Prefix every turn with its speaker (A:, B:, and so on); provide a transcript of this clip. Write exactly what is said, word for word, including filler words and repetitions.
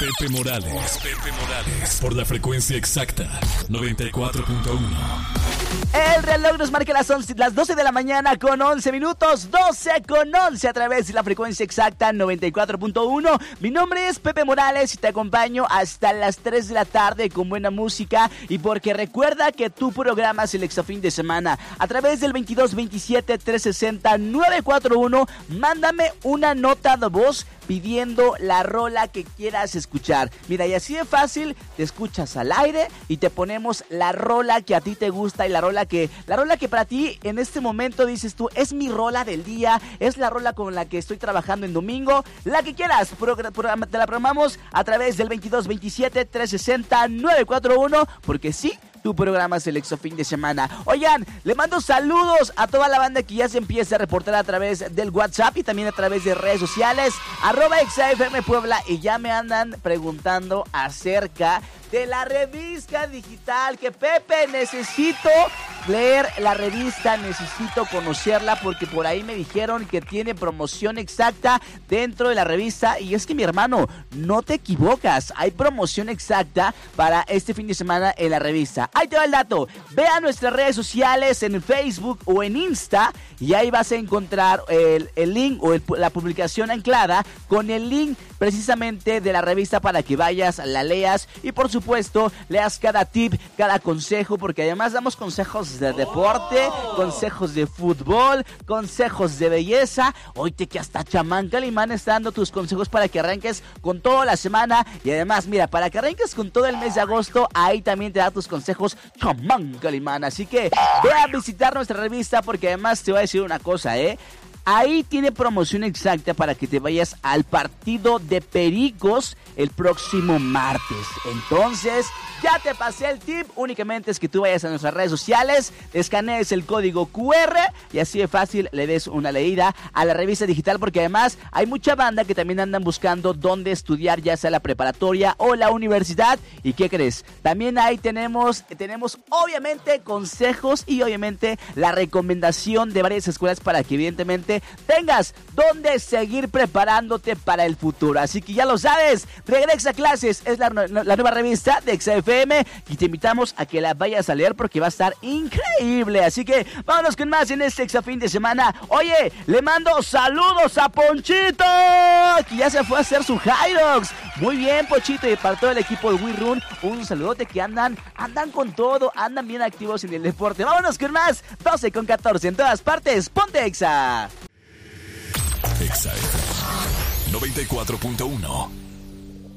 A: Pepe Morales. Pepe Morales. Por la frecuencia exacta. noventa y cuatro punto uno.
B: El reloj nos marca las, once, las doce de la mañana con once minutos. doce con once a través de la frecuencia exacta noventa y cuatro punto uno. Mi nombre es Pepe Morales y te acompaño hasta las tres de la tarde con buena música. Y porque recuerda que tu programa es el Exafín de Semana. A través del veintidós veintisiete trescientos sesenta novecientos cuarenta y uno, mándame una nota de voz pidiendo la rola que quieras escuchar. Mira, y así de fácil, te escuchas al aire y te ponemos la rola que a ti te gusta y la rola que la rola que para ti en este momento dices tú, es mi rola del día, es la rola con la que estoy trabajando en domingo, la que quieras, progr- programa, te la programamos a través del veintidós veintisiete trescientos sesenta novecientos cuarenta y uno, porque sí, tu programa es el Exafín de Semana. Oigan, le mando saludos a toda la banda que ya se empieza a reportar a través del WhatsApp y también a través de redes sociales, arroba ExaFM Puebla, y ya me andan preguntando acerca de la revista digital, que Pepe, necesito leer la revista, necesito conocerla porque por ahí me dijeron que tiene promoción exacta dentro de la revista, y es que mi hermano, no te equivocas, hay promoción exacta para este fin de semana en la revista. Ahí te va el dato, ve a nuestras redes sociales en Facebook o en Insta y ahí vas a encontrar el, el link o el, la publicación anclada con el link precisamente de la revista para que vayas, la leas y por supuesto leas cada tip, cada consejo, porque además damos consejos de deporte, consejos de fútbol, consejos de belleza. Oíte que hasta Chamán Calimán está dando tus consejos para que arranques con toda la semana, y además mira, para que arranques con todo el mes de agosto, ahí también te da tus consejos Chamán Calimán. Así que ve a visitar nuestra revista porque además te voy a decir una cosa, eh ahí tiene promoción exacta para que te vayas al partido de Pericos el próximo martes. Entonces, ya te pasé el tip. Únicamente es que tú vayas a nuestras redes sociales, escanees el código cu erre y así de fácil le des una leída a la revista digital, porque además hay mucha banda que también andan buscando dónde estudiar, ya sea la preparatoria o la universidad. ¿Y qué crees? También ahí tenemos, tenemos obviamente consejos y obviamente la recomendación de varias escuelas para que evidentemente tengas donde seguir preparándote para el futuro. Así que ya lo sabes, Regresa a Clases es la, la nueva revista de ExaFM y te invitamos a que la vayas a leer porque va a estar increíble. Así que vámonos con más en este Exafín de Semana. Oye, le mando saludos a Ponchito, que ya se fue a hacer su Hyrox. Muy bien, Ponchito, y para todo el equipo de WeRun, un saludote, que andan, andan con todo, andan bien activos en el deporte. Vámonos con más, doce con catorce en todas partes. Ponte Exa.
A: Exa noventa y cuatro punto uno.